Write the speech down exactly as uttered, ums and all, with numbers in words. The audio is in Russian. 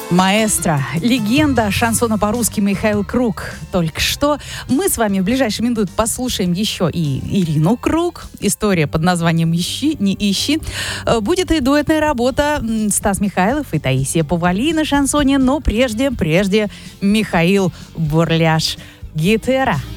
Маэстро, легенда шансона по-русски Михаил Круг. Только что мы с вами в ближайшие минуты послушаем еще и Ирину Круг. История под названием «Ищи, не ищи». Будет и дуэтная работа Стас Михайлов и Таисия Повалий на шансоне, но прежде, прежде Михаил Бурляш. Гитара.